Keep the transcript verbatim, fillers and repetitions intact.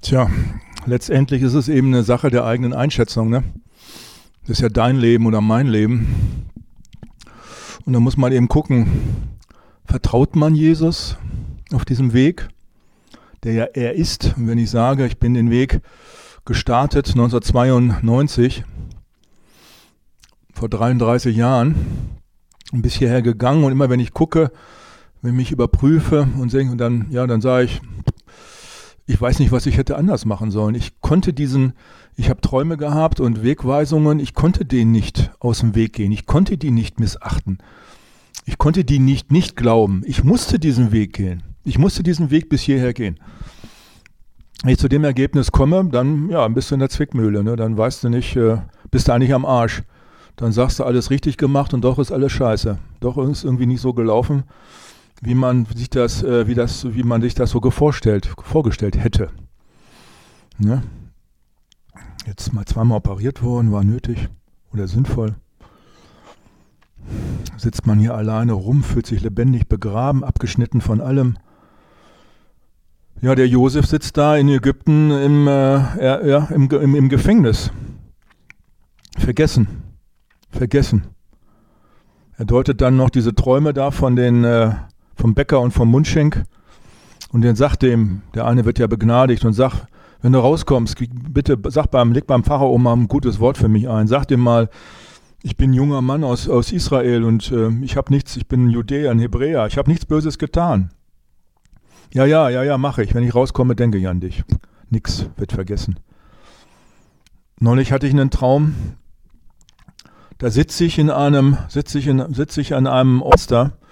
Tja, letztendlich ist es eben eine Sache der eigenen Einschätzung, ne? Das ist ja dein Leben oder mein Leben. Und da muss man eben gucken, vertraut man Jesus auf diesem Weg, der ja er ist? Und wenn ich sage, ich bin den Weg gestartet neunzehnhundertzweiundneunzig, vor dreiunddreißig Jahren, und bis hierher gegangen, und immer wenn ich gucke, wenn ich mich überprüfe und denke, und dann, ja, dann sage ich, ich weiß nicht, was ich hätte anders machen sollen. Ich konnte diesen, ich habe Träume gehabt und Wegweisungen, ich konnte denen nicht aus dem Weg gehen. Ich konnte die nicht missachten. Ich konnte die nicht nicht glauben. Ich musste diesen Weg gehen. Ich musste diesen Weg bis hierher gehen. Wenn ich zu dem Ergebnis komme, dann ja, bist du in der Zwickmühle. Ne? Dann weißt du nicht, äh, bist du eigentlich am Arsch. Dann sagst du, alles richtig gemacht und doch ist alles scheiße. Doch ist irgendwie nicht so gelaufen, wie man sich das, äh, wie das, wie man sich das so vorgestellt, vorgestellt hätte. Ne? Jetzt mal zweimal operiert worden, war nötig oder sinnvoll. Sitzt man hier alleine rum, fühlt sich lebendig begraben, abgeschnitten von allem. Ja, der Josef sitzt da in Ägypten im, äh, er, ja, im, im, im Gefängnis. Vergessen. Vergessen. Er deutet dann noch diese Träume da von den, äh, vom Bäcker und vom Mundschenk. Und den sagt dem, der eine wird ja begnadigt und sagt, wenn du rauskommst, bitte sag beim, leg beim Pharao mal ein gutes Wort für mich ein. Sag dem mal, ich bin ein junger Mann aus, aus Israel und äh, ich habe nichts, ich bin ein Judäer, ein Hebräer, ich habe nichts Böses getan. Ja, ja, ja, ja, mache ich. Wenn ich rauskomme, denke ich an dich. Nix wird vergessen. Neulich hatte ich einen Traum, da sitze ich in einem, sitze ich in, sitze ich an einem Orster